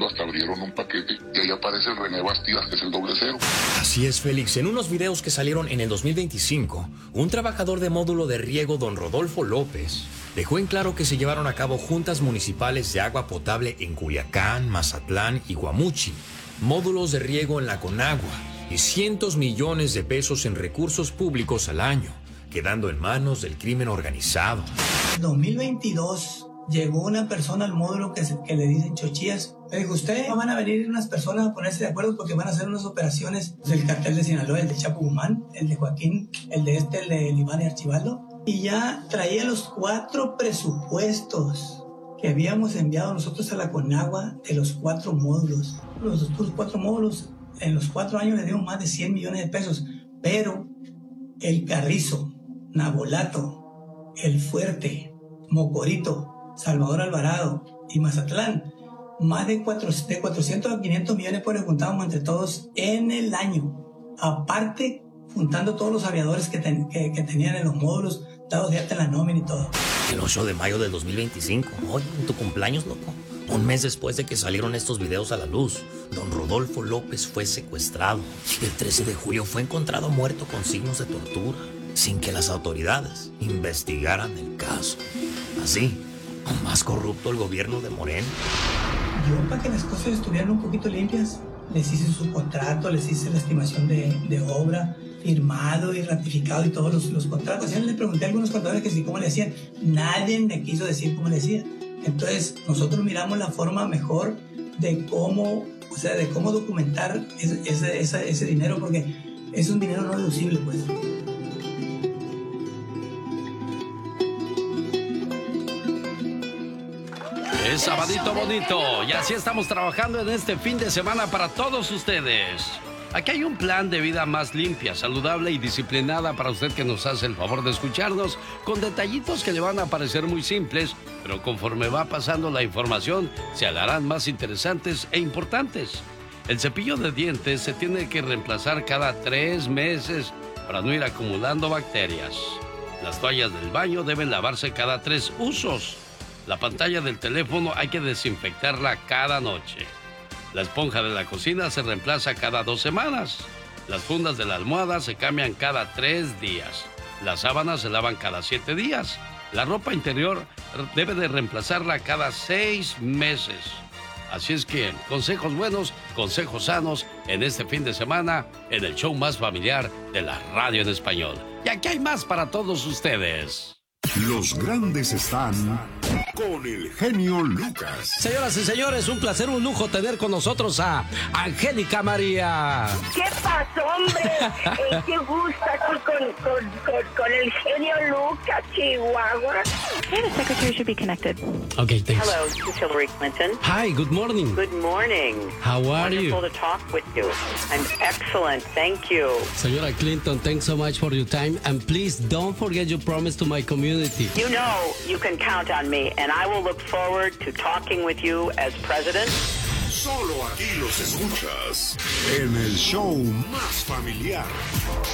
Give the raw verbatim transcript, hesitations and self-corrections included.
cuando hasta abrieron un paquete y ahí aparece el René Bastidas, que es el doble cero. Así es, Félix. En unos videos que salieron en el dos mil veinticinco, un trabajador de módulo de riego, don Rodolfo López, dejó en claro que se llevaron a cabo juntas municipales de agua potable en Culiacán, Mazatlán y Guamuchi, módulos de riego en la Conagua y cientos millones de pesos en recursos públicos al año, quedando en manos del crimen organizado. En dos mil veintidós llegó una persona al módulo que, se, que le dicen chochías. Le dijo, ustedes van a venir unas personas a ponerse de acuerdo porque van a hacer unas operaciones del cartel de Sinaloa, el de Chapo Guzmán, el de Joaquín, el de este, el de Iván y Archibaldo. Y ya traía los cuatro presupuestos que habíamos enviado nosotros a la Conagua de los cuatro módulos. Los otros cuatro módulos, en los cuatro años le dimos más de cien millones de pesos. Pero el Carrizo, Nabolato, El Fuerte, Mocorito, Salvador Alvarado y Mazatlán, más de, cuatro, de cuatrocientos a quinientos millones pues juntábamos entre todos en el año. Aparte, juntando todos los aviadores que, ten, que, que tenían en los módulos, dados de alta en la nómina y todo. El ocho de mayo del dos mil veinticinco, oye, en tu cumpleaños, loco. Un mes después de que salieron estos videos a la luz, don Rodolfo López fue secuestrado. El trece de julio fue encontrado muerto con signos de tortura, sin que las autoridades investigaran el caso. Así, más corrupto el gobierno de Moreno. Yo, para que las cosas estuvieran un poquito limpias, les hice su contrato, les hice la estimación de, de obra, firmado y ratificado y todos los, los contratos. Ya le pregunté a algunos contadores que sí, cómo le hacían. Nadie me quiso decir cómo le hacían. Entonces, nosotros miramos la forma mejor de cómo, o sea, de cómo documentar ese, ese, ese, ese dinero, porque es un dinero no deducible, pues. Es sabadito bonito y así estamos trabajando en este fin de semana para todos ustedes. Aquí hay un plan de vida más limpia, saludable y disciplinada para usted que nos hace el favor de escucharnos, con detallitos que le van a parecer muy simples, pero conforme va pasando la información se harán más interesantes e importantes. El cepillo de dientes se tiene que reemplazar cada tres meses para no ir acumulando bacterias. Las toallas del baño deben lavarse cada tres usos. La pantalla del teléfono hay que desinfectarla cada noche. La esponja de la cocina se reemplaza cada dos semanas. Las fundas de la almohada se cambian cada tres días. Las sábanas se lavan cada siete días. La ropa interior debe de reemplazarla cada seis meses. Así es que consejos buenos, consejos sanos en este fin de semana en el show más familiar de la radio en español. Y aquí hay más para todos ustedes. Los grandes están con el genio Lucas. Señoras y señores, un placer, un lujo tener con nosotros a Angélica María. ¿Qué pasó, hombre? Eh, qué gusto aquí con, con, con, con el genio Lucas, Chihuahua. Hey, the secretary should be connected. Okay, thanks. Hello, this is Hillary Clinton. Hi, good morning. Good morning. How are Wonderful you? Wonderful to talk with you. I'm excellent, thank you. Señora Clinton, thanks so much for your time, and please don't forget your promise to my community. You know you can count on me, and I will look forward to talking with you as president. Solo aquí los escuchas en el show más familiar.